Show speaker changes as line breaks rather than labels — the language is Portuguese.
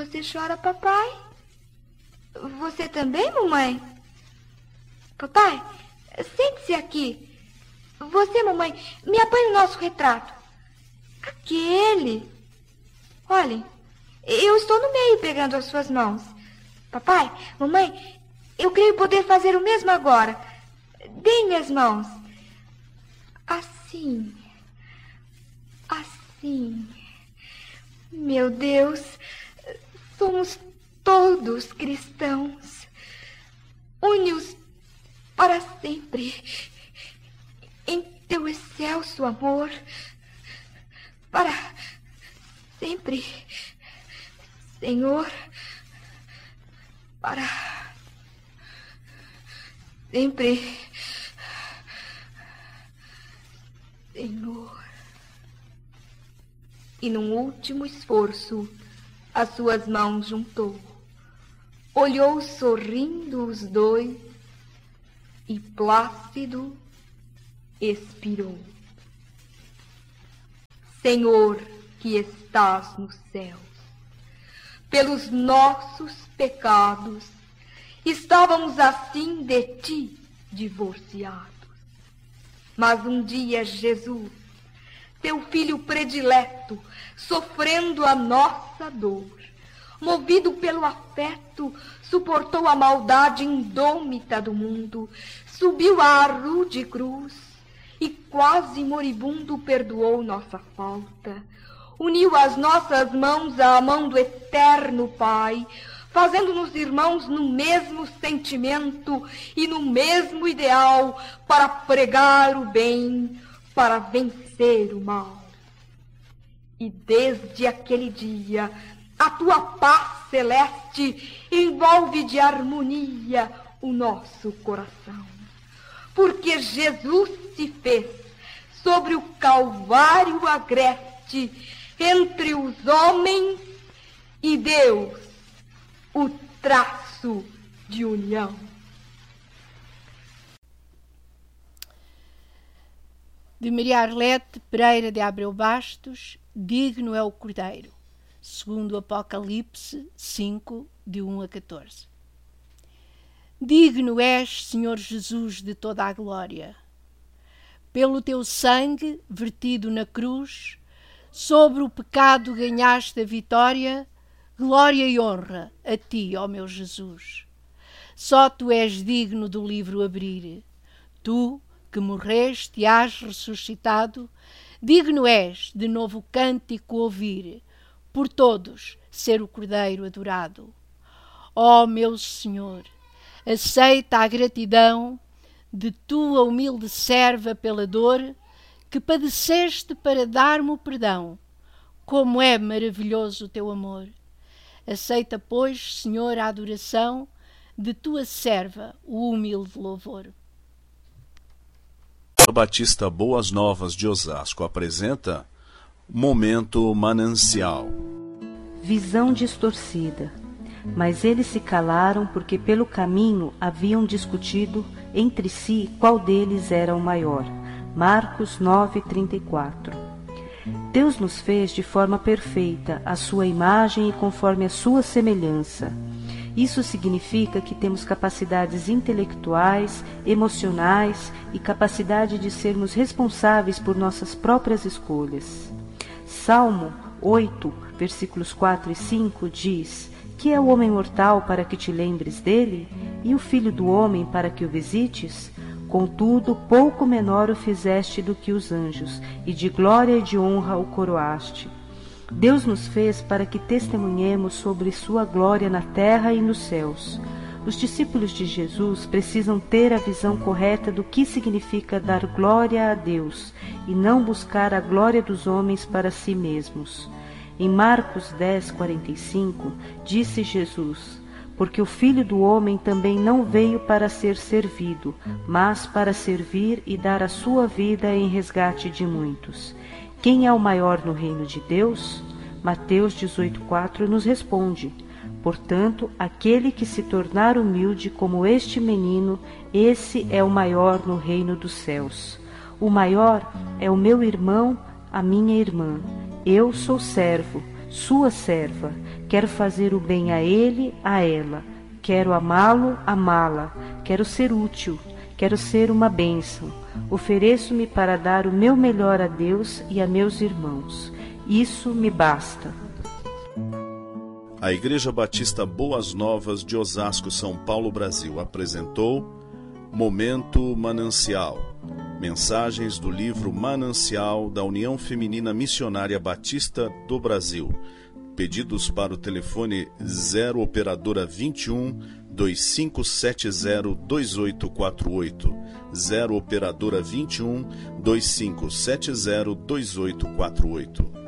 Você chora, papai? Você também, mamãe? Papai, sente-se aqui. Você, mamãe, me apanhe o nosso retrato. Aquele. Olhem, eu estou no meio pegando as suas mãos. Papai, mamãe, eu creio poder fazer o mesmo agora. Deem-me as mãos. Assim. Assim. Meu Deus, somos todos cristãos. Une-os para sempre em teu excelso amor. Para sempre, Senhor. Para sempre, Senhor. E num último esforço, as suas mãos juntou, olhou sorrindo os dois e plácido expirou. Senhor que estás nos céus, pelos nossos pecados estávamos assim de ti divorciados. Mas um dia Jesus, teu filho predileto, sofrendo a nossa dor, movido pelo afeto, suportou a maldade indômita do mundo, subiu à rude cruz e quase moribundo perdoou nossa falta, uniu as nossas mãos à mão do eterno Pai, fazendo-nos irmãos no mesmo sentimento e no mesmo ideal para pregar o bem, para vencer o mal. E desde aquele dia, a tua paz celeste envolve de harmonia o nosso coração. Porque Jesus se fez sobre o Calvário agreste entre os homens e Deus, o traço de união.
De Maria Arlete Pereira de Abreu Bastos, digno é o Cordeiro, segundo o Apocalipse 5, de 1 a 14. Digno és, Senhor Jesus, de toda a glória. Pelo teu sangue, vertido na cruz, sobre o pecado ganhaste a vitória, glória e honra a ti, ó meu Jesus. Só tu és digno do livro abrir. Tu, que morreste e has ressuscitado, digno és de novo cântico ouvir, por todos ser o Cordeiro adorado. Ó meu Senhor, aceita a gratidão de tua humilde serva pela dor que padeceste para dar-me o perdão. Como é maravilhoso o teu amor. Aceita, pois, Senhor, a adoração de tua serva, o humilde louvor.
Batista Boas Novas de Osasco apresenta Momento Manancial.
Visão distorcida. Mas eles se calaram porque pelo caminho haviam discutido entre si qual deles era o maior. Marcos 9:34. Deus nos fez de forma perfeita, à sua imagem e conforme a sua semelhança. Isso significa que temos capacidades intelectuais, emocionais e capacidade de sermos responsáveis por nossas próprias escolhas. Salmo 8, versículos 4 e 5 diz: Que é o homem mortal para que te lembres dele, e o filho do homem para que o visites? Contudo, pouco menor o fizeste do que os anjos, e de glória e de honra o coroaste. Deus nos fez para que testemunhemos sobre sua glória na terra e nos céus. Os discípulos de Jesus precisam ter a visão correta do que significa dar glória a Deus e não buscar a glória dos homens para si mesmos. Em Marcos 10:45, disse Jesus: Porque o Filho do Homem também não veio para ser servido, mas para servir e dar a sua vida em resgate de muitos. Quem é o maior no reino de Deus? Mateus 18:4 nos responde: Portanto, aquele que se tornar humilde como este menino, esse é o maior no reino dos céus. O maior é o meu irmão, a minha irmã. Eu sou servo, sua serva. Quero fazer o bem a ele, a ela. Quero amá-lo, amá-la. Quero ser útil. Quero ser uma bênção. Ofereço-me para dar o meu melhor a Deus e a meus irmãos. Isso me basta.
A Igreja Batista Boas Novas de Osasco, São Paulo, Brasil, apresentou Momento Manancial. Mensagens do livro Manancial da União Feminina Missionária Batista do Brasil. Pedidos para o telefone 0 operadora 21 2570 2848. 0 operadora 21 2570 2848.